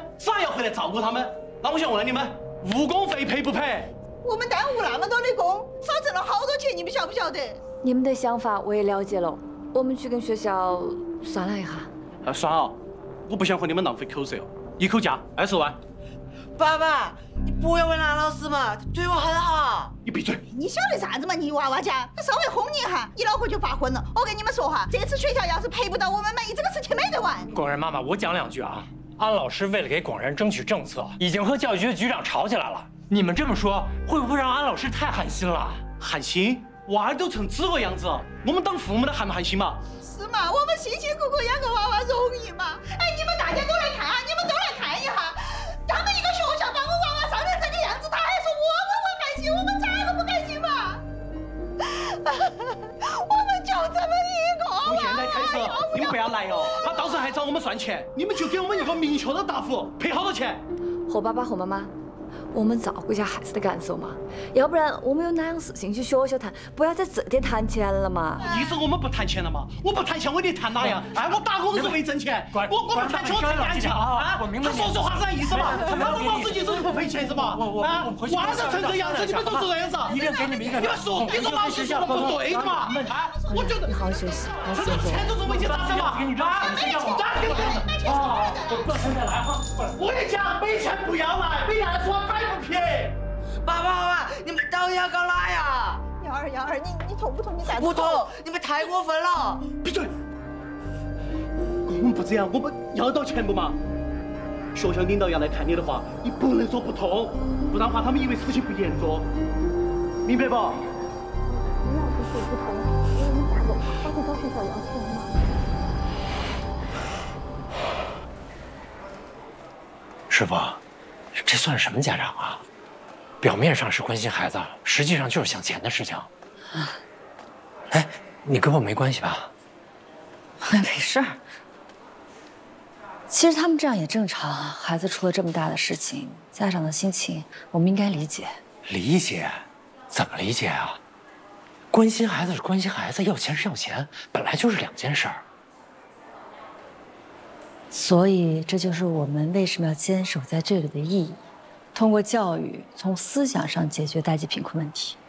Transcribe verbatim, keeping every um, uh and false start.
咋要回来照顾他们？那我想问你们，误工费赔不赔？ 我们耽误那么多的工，少挣了好多钱，你们晓不晓得？ 你们的想法我也了解了，我们去跟学校商量一下。 啊，算了，我不想和你们浪费口舌了，一口价二十万。 爸爸，你不要为难老师嘛，他对我很好。 你闭嘴！ 你晓得啥子嘛？你娃娃家，他稍微轰你一下，你老婆就发昏了。我跟你们说哈，这次学校要是赔不到我们满意，这个事情没得完。 广然妈妈，我讲两句啊。安老师为了给广然争取政策，已经和教育局的局长吵起来了。你们这么说，会不会让安老师太寒心了？ 寒心？娃儿都成这个样子，我们当父母的寒不寒心嘛？ 是嘛？我们辛辛苦苦养个娃娃容易吗？哎，你们大家都来看啊！你们都来看一下，他们一个学校把我娃娃伤成这个样子，他还说我们不开心，我们咋个不开心嘛？我们就这么一个娃娃。 从现在开始，你们不要来哦，他到时候还找我们算钱，你们就给我们一个明确的答复，赔好多钱？ 何爸爸、何妈妈，我们照顾一下孩子的感受嘛，要不然我们有哪样事情去学校谈，不要在这点谈起来了嘛。 意思我们不谈钱了吗？我不谈钱，我得谈哪样？哎，我打工是为挣钱，我我不谈钱我谈感情啊！ 我明白。 他说实话是啥意思嘛？他老老实实就是不赔钱是吧？ 我我啊，娃儿成这样子，你们都是这样子， 一定给你们一个。 你们说，你说老师说的不对的嘛？啊，我觉得你好好休息，好好这休息。 钱都是为去打的嘛？ 给你让你睡觉吧。 啊，我过现在来哈，我跟你讲，没钱不要来，没案子我摆不平。 爸爸爸爸，你们到底要搞哪呀？ 幺儿幺儿，你你痛不痛？你再不痛，你们太过分了。 闭嘴！我们不这样，我们要到钱不嘛？学校领导要来看你的话，你不能说不痛，不然话他们以为事情不严重，明白不？ 你要是说不通，我们咋弄？到时候找学校要钱嘛。 师傅，这算什么家长啊？表面上是关心孩子，实际上就是想钱的事情。啊，哎，你跟我没关系吧？ 哎，没事儿。其实他们这样也正常，孩子出了这么大的事情，家长的心情我们应该理解。 理解？怎么理解啊？关心孩子是关心孩子，要钱是要钱，本来就是两件事儿。 所以这就是我们为什么要坚守在这里的意义。通过教育，从思想上解决代际贫困问题。